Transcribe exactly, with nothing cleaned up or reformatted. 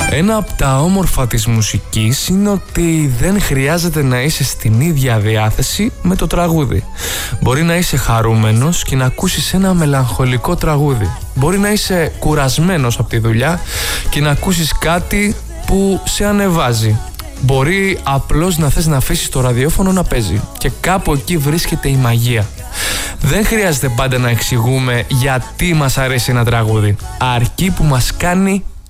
Ένα από τα όμορφα της μουσικής είναι ότι δεν χρειάζεται να είσαι στην ίδια διάθεση με το τραγούδι. Μπορεί να είσαι χαρούμενος και να ακούσεις ένα μελαγχολικό τραγούδι. Μπορεί να είσαι κουρασμένος από τη δουλειά και να ακούσεις κάτι που σε ανεβάζει. Μπορεί απλώς να θες να αφήσεις το ραδιόφωνο να παίζει και κάπου εκεί βρίσκεται η μαγεία. Δεν χρειάζεται πάντα να εξηγούμε γιατί μας αρέσει ένα τραγούδι, αρκεί που μας κάνει